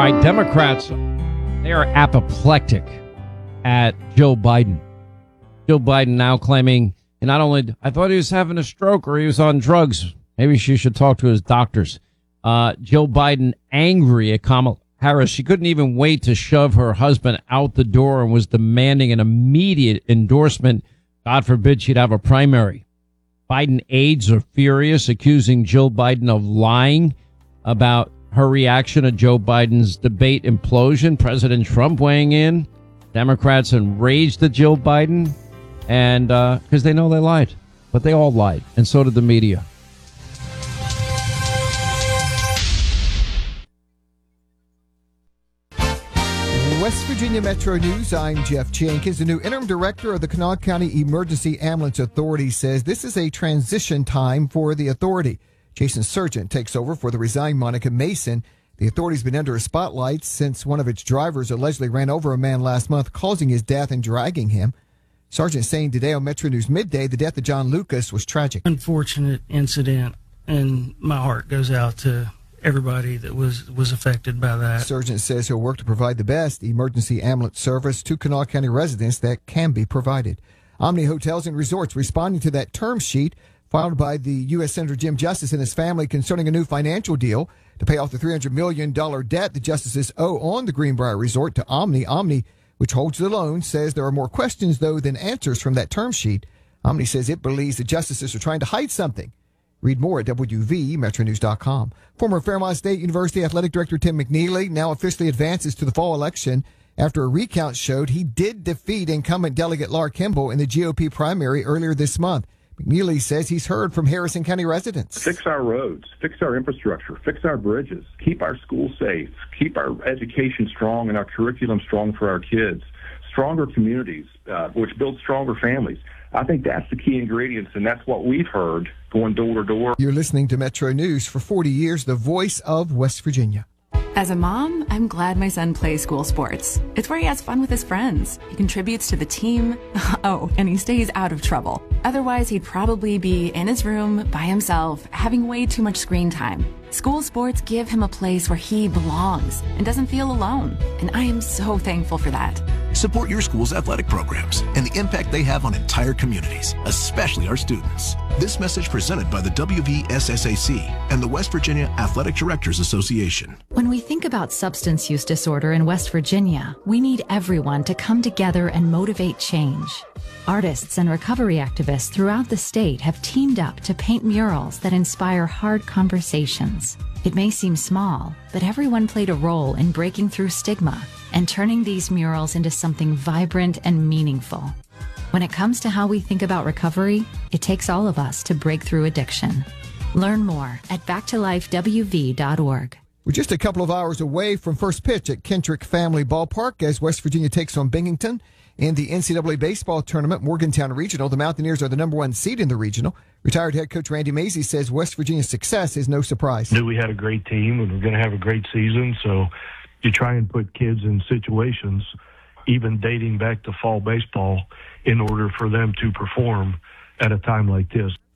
right, Democrats, they are apoplectic at Joe Biden. Joe Biden now claiming, and not only, I thought he was having a stroke or he was on drugs. Maybe she should talk to his doctors. Joe Biden angry at Kamala Harris. She couldn't even wait to shove her husband out the door and was demanding an immediate endorsement. God forbid she'd have a primary. Biden aides are furious, accusing Jill Biden of lying about her reaction to Joe Biden's debate implosion. President Trump weighing in. Democrats enraged at Jill Biden, and because they know they lied. But they all lied, and so did the media. West Virginia Metro News, I'm Jeff Jenkins. The new interim director of the Kanawha County Emergency Ambulance Authority says this is a transition time for the authority. Jason Sargent takes over for the resigned Monica Mason. The authority's been under a spotlight since one of its drivers allegedly ran over a man last month, causing his death and dragging him. Sargent saying today on Metro News Midday the death of John Lucas was tragic. Unfortunate incident, and my heart goes out to everybody that was affected by that. Sargent says he'll work to provide the best emergency ambulance service to Kanawha County residents that can be provided. Omni Hotels and Resorts responding to that term sheet filed by the U.S. Senator Jim Justice and his family concerning a new financial deal to pay off the $300 million debt the justices owe on the Greenbrier Resort to Omni. Omni, which holds the loan, says there are more questions, though, than answers from that term sheet. Omni says it believes the justices are trying to hide something. Read more at WVMetroNews.com. Former Fairmont State University Athletic Director Tim McNeely now officially advances to the fall election after a recount showed he did defeat incumbent Delegate Laura Kimball in the GOP primary earlier this month. McNeely says he's heard from Harrison County residents. Fix our roads, fix our infrastructure, fix our bridges, keep our schools safe, keep our education strong and our curriculum strong for our kids, stronger communities, which build stronger families. I think that's the key ingredients, and that's what we've heard going door to door. You're listening to Metro News. For 40 years, the voice of West Virginia. As a mom, I'm glad my son plays school sports. It's where he has fun with his friends. He contributes to the team. Oh, and he stays out of trouble. Otherwise, he'd probably be in his room by himself, having way too much screen time. School sports give him a place where he belongs and doesn't feel alone. And I am so thankful for that. Support your school's athletic programs and the impact they have on entire communities, especially our students. This message presented by the WVSSAC and the West Virginia Athletic Directors Association. When we think about substance use disorder in West Virginia, we need everyone to come together and motivate change. Artists and recovery activists throughout the state have teamed up to paint murals that inspire hard conversations. It may seem small, but everyone played a role in breaking through stigma and turning these murals into something vibrant and meaningful. When it comes to how we think about recovery, it takes all of us to break through addiction. Learn more at backtolifewv.org. We're just a couple of hours away from first pitch at Kentrick Family Ballpark as West Virginia takes on Binghamton. In the NCAA baseball tournament, Morgantown Regional, the Mountaineers are the number one seed in the regional. Retired head coach Randy Mazie says West Virginia's success is no surprise. Knew we had a great team and we're going to have a great season, so you try and put kids in situations, even dating back to fall baseball, in order for them to perform at a time like this.